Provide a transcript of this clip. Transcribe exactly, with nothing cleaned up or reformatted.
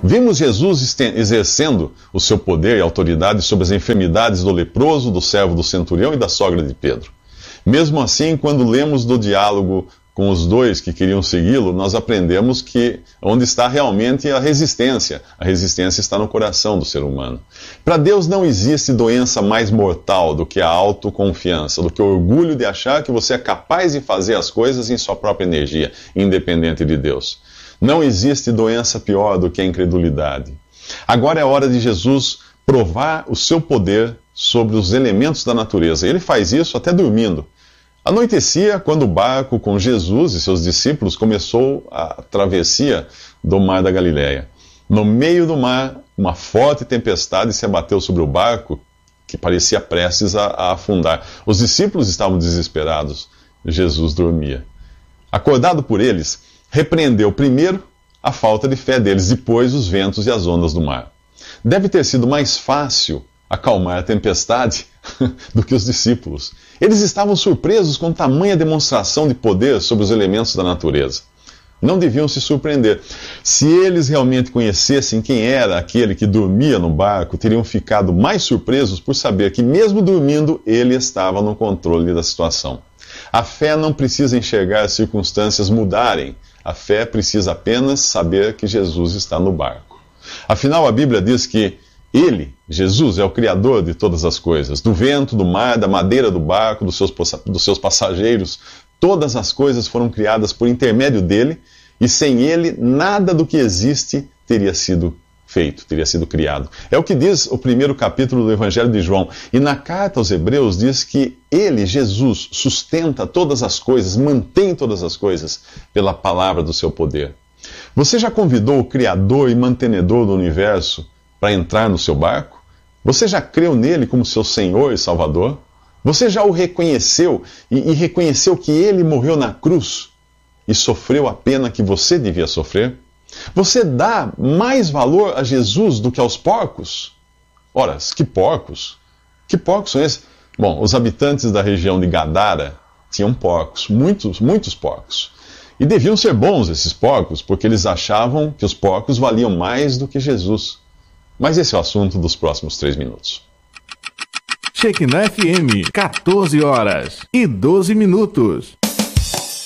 Vimos Jesus exercendo o seu poder e autoridade sobre as enfermidades do leproso, do servo do centurião e da sogra de Pedro. Mesmo assim, quando lemos do diálogo com os dois que queriam segui-lo, nós aprendemos que onde está realmente a resistência. A resistência está no coração do ser humano. Para Deus não existe doença mais mortal do que a autoconfiança, do que o orgulho de achar que você é capaz de fazer as coisas em sua própria energia, independente de Deus. Não existe doença pior do que a incredulidade. Agora é hora de Jesus provar o seu poder sobre os elementos da natureza. Ele faz isso até dormindo. Anoitecia quando o barco com Jesus e seus discípulos começou a travessia do mar da Galileia. No meio do mar, uma forte tempestade se abateu sobre o barco, que parecia prestes a, a afundar. Os discípulos estavam desesperados. Jesus dormia. Acordado por eles, repreendeu primeiro a falta de fé deles, depois os ventos e as ondas do mar. Deve ter sido mais fácil acalmar a tempestade do que os discípulos. Eles estavam surpresos com tamanha demonstração de poder sobre os elementos da natureza. Não deviam se surpreender. Se eles realmente conhecessem quem era aquele que dormia no barco, teriam ficado mais surpresos por saber que, mesmo dormindo, ele estava no controle da situação. A fé não precisa enxergar as circunstâncias mudarem. A fé precisa apenas saber que Jesus está no barco. Afinal, a Bíblia diz que Ele, Jesus, é o Criador de todas as coisas, do vento, do mar, da madeira do barco, dos seus, dos seus passageiros. Todas as coisas foram criadas por intermédio dele, e sem ele, nada do que existe teria sido feito, teria sido criado. É o que diz o primeiro capítulo do Evangelho de João. E na carta aos Hebreus diz que ele, Jesus, sustenta todas as coisas, mantém todas as coisas pela palavra do seu poder. Você já convidou o Criador e mantenedor do universo para entrar no seu barco? Você já creu nele como seu Senhor e Salvador? Você já o reconheceu e, e reconheceu que ele morreu na cruz e sofreu a pena que você devia sofrer? Você dá mais valor a Jesus do que aos porcos? Ora, que porcos? Que porcos são esses? Bom, os habitantes da região de Gadara tinham porcos, muitos, muitos porcos. E deviam ser bons esses porcos, porque eles achavam que os porcos valiam mais do que Jesus. Mas esse é o assunto dos próximos três minutos. Shekinah F M, quatorze horas e doze minutos.